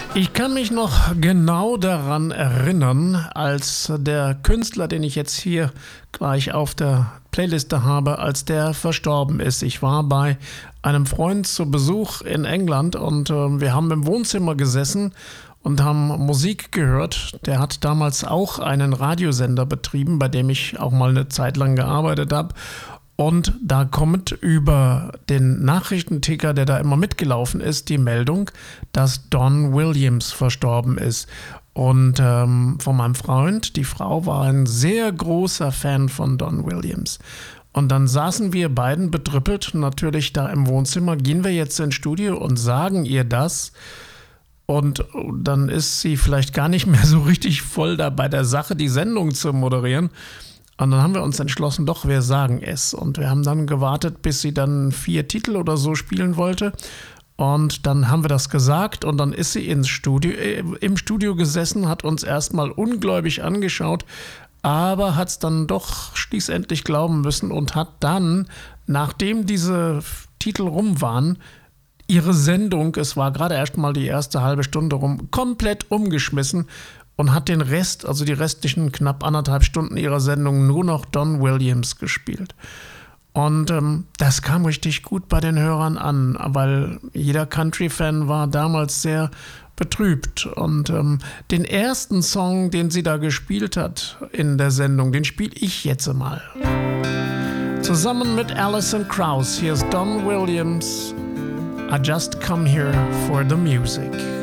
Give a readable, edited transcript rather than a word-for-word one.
Ich kann mich noch genau daran erinnern, als der Künstler, den ich jetzt hier gleich auf der Playliste habe, als der verstorben ist. Ich war bei einem Freund zu Besuch in England und wir haben im Wohnzimmer gesessen und haben Musik gehört. Der hat damals auch einen Radiosender betrieben, bei dem ich auch mal eine Zeit lang gearbeitet habe. Und da kommt über den Nachrichtenticker, der da immer mitgelaufen ist, die Meldung, dass Don Williams verstorben ist. Und von meinem Freund, die Frau war ein sehr großer Fan von Don Williams. Und dann saßen wir beiden bedrüppelt natürlich da im Wohnzimmer. Gehen wir jetzt ins Studio und sagen ihr das? Und dann ist sie vielleicht gar nicht mehr so richtig voll da bei der Sache, die Sendung zu moderieren. Und dann haben wir uns entschlossen, doch, wir sagen es. Und wir haben dann gewartet, bis sie dann 4 Titel oder so spielen wollte. Und dann haben wir das gesagt und dann ist sie im Studio gesessen, hat uns erstmal ungläubig angeschaut, aber hat es dann doch schließlich glauben müssen und hat dann, nachdem diese Titel rum waren, ihre Sendung, es war gerade erst mal die erste halbe Stunde rum, komplett umgeschmissen und hat den Rest, also die restlichen knapp 1,5 Stunden ihrer Sendung nur noch Don Williams gespielt. Und das kam richtig gut bei den Hörern an, weil jeder Country-Fan war damals sehr betrübt. Und den ersten Song, den sie da gespielt hat in der Sendung, den spiele ich jetzt mal. Zusammen mit Alison Krauss. Hier ist Don Williams. I just come here for the music.